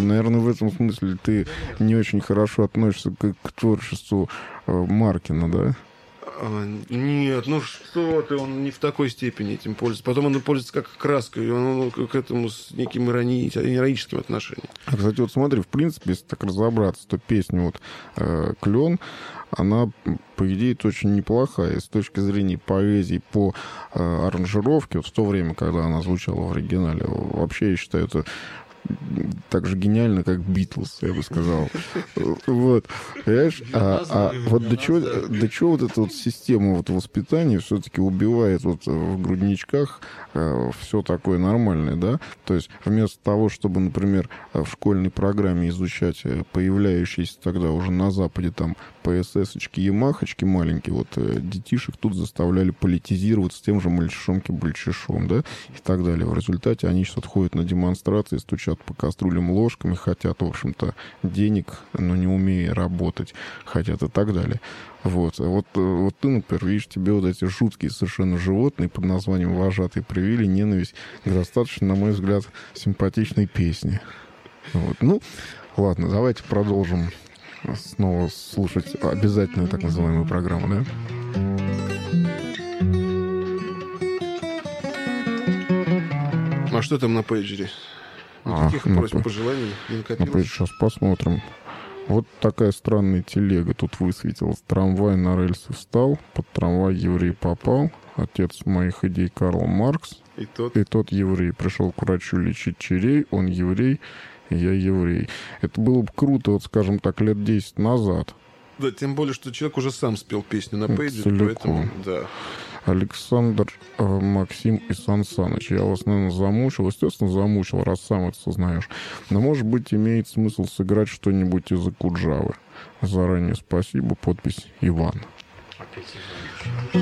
Наверное, в этом смысле ты не очень хорошо относишься к творчеству Маркина, да? Нет, ну что ты, он не в такой степени этим пользуется. Потом он пользуется как краской, он к этому с неким ироническим отношением. Кстати, вот смотри, в принципе, если так разобраться, то песня вот «Клен», она, по идее, очень неплохая. И с точки зрения поэзии по аранжировке, вот в то время, когда она звучала в оригинале, вообще, я считаю, это так же гениально, как «Битлз», я бы сказал. Вот. Понимаешь? Вот до чего вот эта вот система вот воспитания все-таки убивает вот в грудничках все такое нормальное, да? То есть вместо того, чтобы, например, в школьной программе изучать появляющиеся тогда уже на Западе там ПСС-очки, Ямахочки маленькие, вот детишек тут заставляли политизировать с тем же мальчишом-бальчишом, да, и так далее. В результате они сейчас ходят на демонстрации, стучат по кастрюлям ложками, хотят, в общем-то, денег, но не умея работать, хотят и так далее. Вот ты, например, видишь, тебе вот эти жуткие совершенно животные под названием «Вожатые» привили ненависть к достаточно, на мой взгляд, симпатичной песне. Вот. Ну, ладно, давайте продолжим снова слушать обязательную так называемую программу, да? А что там на пейджере? Никаких просьб, пожеланий не накопилось? Сейчас посмотрим. Вот такая странная телега тут высветилась. Трамвай на рельсы встал, под трамвай еврей попал. Отец моих идей Карл Маркс. И тот еврей. Пришел к врачу лечить черей, он еврей, я еврей. Это было бы круто, вот скажем так, лет 10 назад. Да, тем более, что человек уже сам спел песню на пейджере, целиком. поэтому, да. Александр, Максим и Сан Саныч. Я вас, наверное, замучил. Естественно, замучил, раз сам это сознаешь. Но, может быть, имеет смысл сыграть что-нибудь из Акуджавы. Заранее спасибо. Подпись Иван.